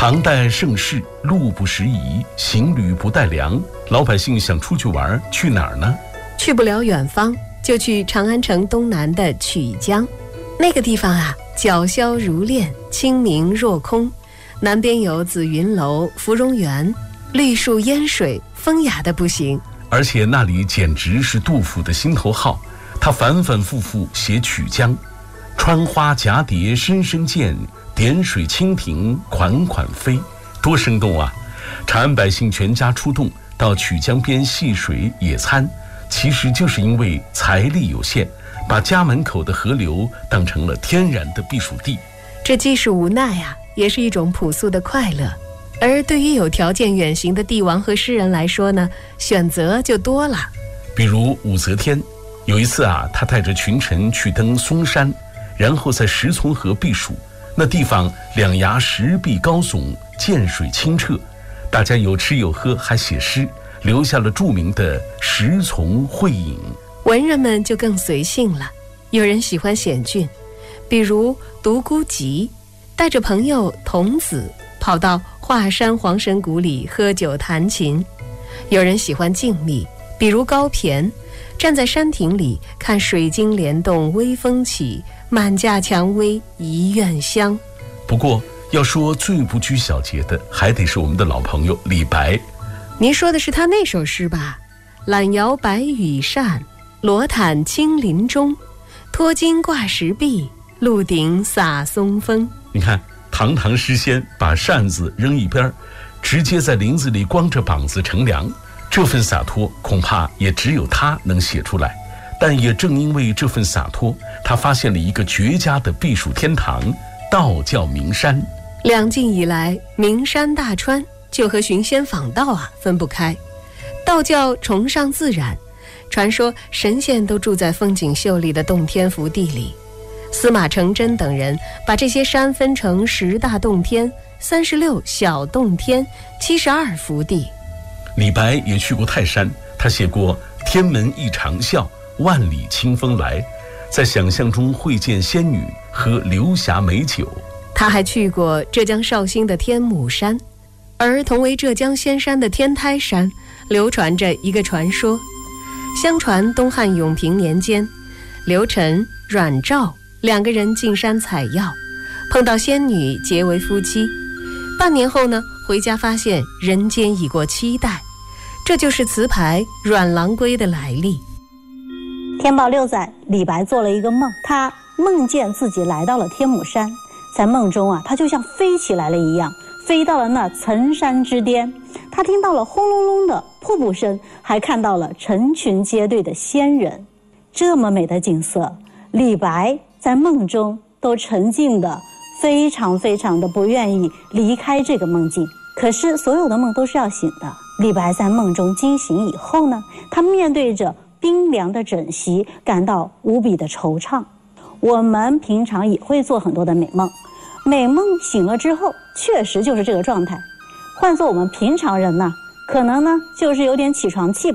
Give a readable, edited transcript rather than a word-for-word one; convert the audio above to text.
唐代盛世，路不拾遗，行旅不带粮，老百姓想出去玩，去哪儿呢？ 去不了远方，就去长安城东南的曲江。那个地方啊，皎皎如练，清明若空，南边有紫云楼、芙蓉园，绿树烟水，风雅的不行。 而且那里简直是杜甫的心头好，他反反复复写曲江，穿花蛱蝶深深见，点水蜻蜓款款飞，多生动啊！长安百姓全家出动到曲江边戏水野餐，其实就是因为财力有限，把家门口的河流当成了天然的避暑地。 这既是无奈啊，也是一种朴素的快乐。而对于有条件远行的帝王和诗人来说呢，选择就多了。 比如武则天，有一次啊，他带着群臣去登嵩山，然后在石丛河避暑。那地方两崖石壁高耸，涧水清澈，大家有吃有喝，还写诗，留下了著名的石丛会饮。 文人们就更随性了，有人喜欢险峻，比如独孤及带着朋友童子跑到华山黄神谷里喝酒弹琴；有人喜欢静谧，比如高骈站在山亭里看水晶帘动微风起，满架蔷薇一院香。 不过要说最不拘小节的，还得是我们的老朋友李白。 您说的是他那首诗吧？懒摇白羽扇，罗毯青林中，脱巾挂石壁，鹿鼎洒松风。 你看堂堂诗仙把扇子扔一边，直接在林子里光着膀子乘凉，这份洒脱恐怕也只有他能写出来。但也正因为这份洒脱，他发现了一个绝佳的避暑天堂——道教名山。 两晋以来，名山大川就和寻仙访道啊分不开。道教崇尚自然，传说神仙都住在风景秀丽的洞天福地里。司马承祯等人把这些山分成10大洞天、36小洞天、72福地。 李白也去过泰山，他写过“天门一长啸，万里清风来”，在想象中会见仙女，喝流霞美酒。 他还去过浙江绍兴的天目山，而同为浙江仙山的天台山，流传着一个传说。相传东汉永平年间，刘晨、阮肇2个人进山采药，碰到仙女结为夫妻。半年后呢，回家发现人间已过7代，这就是词牌《阮郎归》的来历。 天宝6载，李白做了一个梦，他梦见自己来到了天目山，在梦中啊，他就像飞起来了一样，飞到了那岑山之巅。他听到了轰隆隆的瀑布声，还看到了成群结队的仙人。这么美的景色，李白在梦中都沉浸的非常非常的不愿意离开这个梦境。可是所有的梦都是要醒的，李白在梦中惊醒以后呢，他面对着冰凉的枕席感到无比的惆怅。我们平常也会做很多的美梦，美梦醒了之后确实就是这个状态，换做我们平常人呢，可能呢就是有点起床气